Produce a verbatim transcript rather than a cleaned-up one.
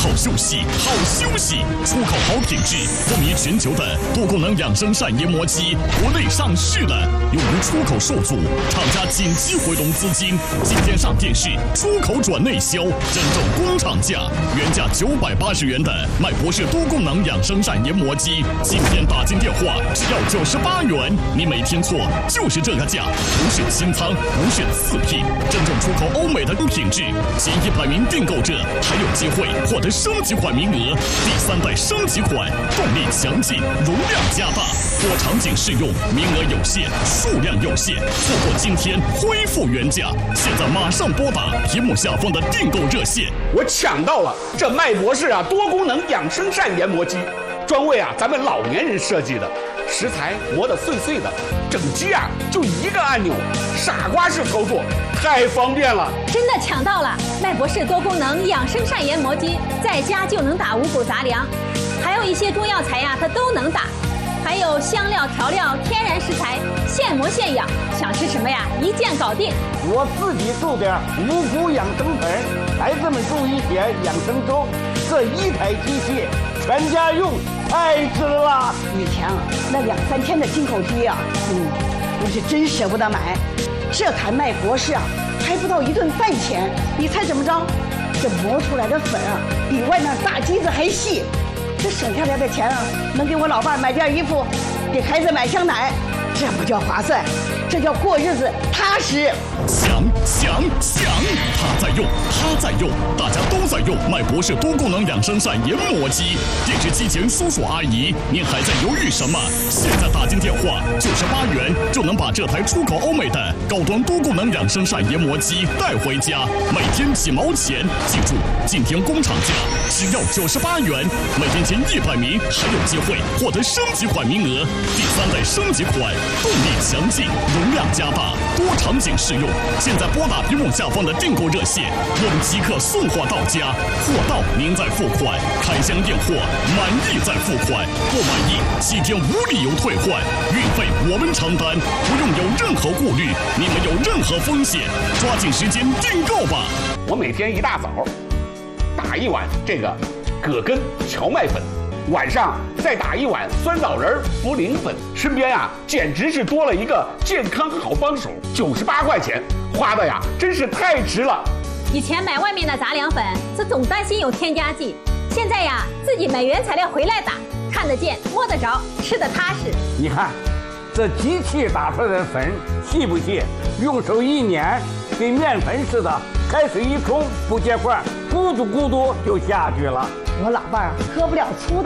好休息，好休息，出口好品质，风靡全球的多功能养生膳研磨机，国内上市了，由于出口受阻，厂家紧急回笼资金，今天上电视，出口转内销，真正工厂价，原价九百八十元的麦博士多功能养生膳研磨机，今天打进电话只要九十八元，你没听错，就是这个价，不选新仓，不选次品，真正出口欧美的品质，前一百名订购者还有机会获得升级款名额，第三代升级款，动力强劲，容量加大，多场景适用，名额有限，数量有限，错过今天恢复原价，现在马上拨打屏幕下方的订购热线。 我抢到了这麦博士啊多功能养生膳研磨机，专为啊咱们老年人设计的，食材磨得碎碎的，整机啊就一个按钮，傻瓜式操作，太方便了。 真的抢到了麦博士多功能养生膳研磨机，在家就能打五谷杂粮，还有一些中药材呀它都能打，还有香料调料天然食材，现磨现养，想吃什么呀一键搞定。 我自己种点五谷养生粉，孩子们种一些养生粥，这一台机器全家用太值了。 以前啊那两三千的进口机啊，嗯，我是真舍不得买。这台麦博士啊还不到一顿饭钱，你猜怎么着？这磨出来的粉啊比外面大机子还细，这省下来的钱啊能给我老伴买件衣服，给孩子买箱奶，这不叫划算，这叫过日子踏实。 强强强！他在用，他在用，大家都在用麦博士多功能养生膳研磨机。电视机前叔叔阿姨，您还在犹豫什么？现在打进电话，九十八元就能把这台出口欧美的高端多功能养生膳研磨机带回家，每天几毛钱。记住，今天工厂价只要九十八元，每天前一百名还有机会获得升级款名额。第三代升级款，动力强劲，容量加大，多场景适用。现在拨打屏幕下方的订购热线，我们即刻送货到家，货到您再付款，开箱验货，满意再付款，不满意七天无理由退换，运费我们承担，不用有任何顾虑，你没有任何风险，抓紧时间订购吧。 我每天一大早打一碗这个葛根荞麦粉，晚上再打一碗酸枣仁茯苓粉，身边啊简直是多了一个健康好帮手，九十八块钱花的呀真是太值了。 以前买外面的杂粮粉，这总担心有添加剂，现在呀自己买原材料回来打，看得见摸得着，吃得踏实。 你看这机器打出来的粉细不细？用手一捻，跟面粉似的，开水一冲不结块，咕嘟咕嘟就下去了。 我老伴儿喝不了粗的。